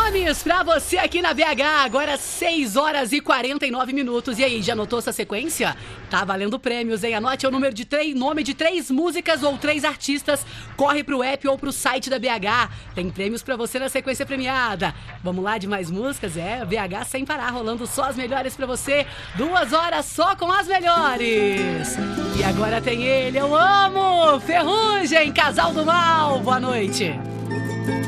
Nomes pra você aqui na BH, agora 6 horas e 49 minutos. E aí, já anotou essa sequência? Tá valendo prêmios, hein? Anote o nome de 3 músicas ou 3 artistas. Corre pro app ou pro site da BH. Tem prêmios pra você na sequência premiada. Vamos lá de mais músicas? BH sem parar, rolando só as melhores pra você. 2 horas só com as melhores. E agora tem ele, eu amo! Ferrugem, Casal do Mal. Boa noite.